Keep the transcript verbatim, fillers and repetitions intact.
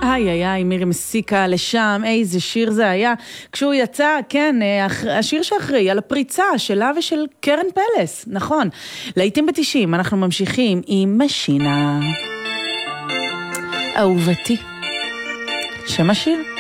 איי איי איי, מירי מסיקה לשם, איזה שיר זה היה. כשהוא יצא, כן, השיר שאחראי על הפריצה שלה ושל קרן פלס, נכון. לעתים בתשעים, אנחנו ממשיכים עם משינה. אהובתי. שם השיר?